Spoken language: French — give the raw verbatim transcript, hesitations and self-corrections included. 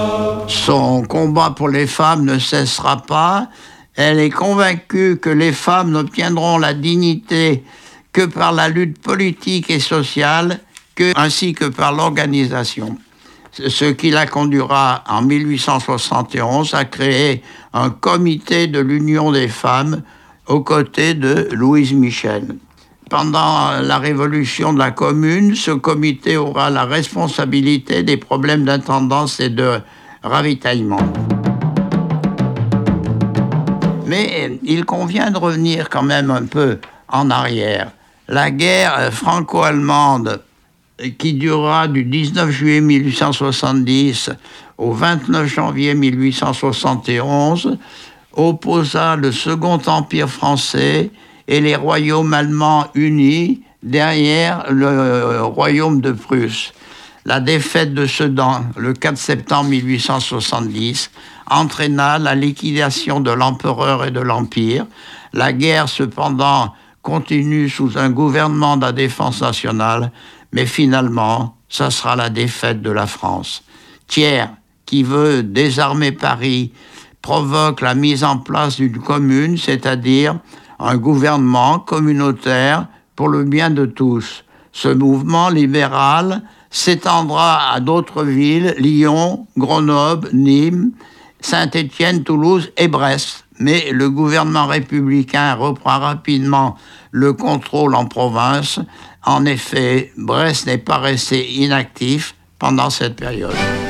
Son combat pour les femmes ne cessera pas. Elle est convaincue que les femmes n'obtiendront la dignité que par la lutte politique et sociale, que, ainsi que par l'organisation. Ce qui la conduira en mille huit cent soixante et onze à créer un comité de l'Union des femmes aux côtés de Louise Michel. Pendant la révolution de la Commune, ce comité aura la responsabilité des problèmes d'intendance et de ravitaillement. Mais il convient de revenir quand même un peu en arrière. La guerre franco-allemande, qui durera du dix-neuf juillet mille huit cent soixante-dix au vingt-neuf janvier mille huit cent soixante et onze, opposa le Second Empire français et les royaumes allemands unis derrière le royaume de Prusse. La défaite de Sedan, le quatre septembre mille huit cent soixante-dix, entraîna la liquidation de l'empereur et de l'Empire. La guerre, cependant, continue sous un gouvernement de la défense nationale, mais finalement, ça sera la défaite de la France. Thiers, qui veut désarmer Paris, provoque la mise en place d'une commune, c'est-à-dire un gouvernement communautaire pour le bien de tous. Ce mouvement libéral s'étendra à d'autres villes, Lyon, Grenoble, Nîmes, Saint-Étienne, Toulouse et Brest. Mais le gouvernement républicain reprend rapidement le contrôle en province. En effet, Brest n'est pas resté inactif pendant cette période.